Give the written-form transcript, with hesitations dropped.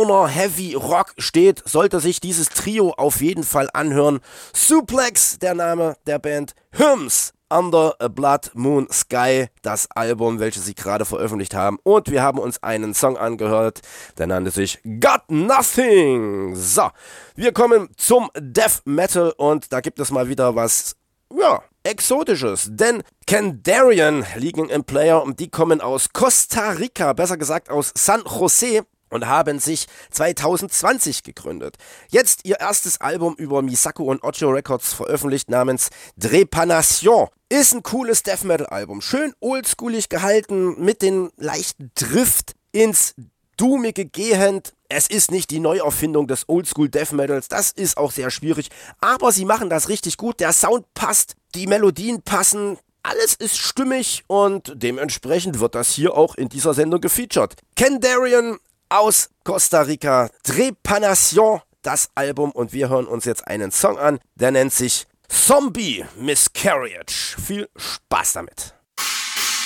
Stoner Heavy Rock steht, sollte sich dieses Trio auf jeden Fall anhören. Suplex, der Name der Band. Hymns, Under a Blood Moon Sky, das Album, welches sie gerade veröffentlicht haben. Und wir haben uns einen Song angehört, der nannte sich Got Nothing. So, wir kommen zum Death Metal und da gibt es mal wieder was, ja, Exotisches. Denn Kandarian liegen im Player und die kommen aus Costa Rica, besser gesagt aus San Jose, und haben sich 2020 gegründet. Jetzt ihr erstes Album über Misako und Ocho Records veröffentlicht namens Drepanation. Ist ein cooles Death Metal Album. Schön oldschoolig gehalten, mit den leichten Drift ins Doomige gehend. Es ist nicht die Neuerfindung des Oldschool Death Metals, das ist auch sehr schwierig. Aber sie machen das richtig gut, der Sound passt, die Melodien passen. Alles ist stimmig und dementsprechend wird das hier auch in dieser Sendung gefeatured. Kandarian aus Costa Rica, Drepanation, das Album, und wir hören uns jetzt einen Song an, der nennt sich Zombie Miscarriage. Viel Spaß damit.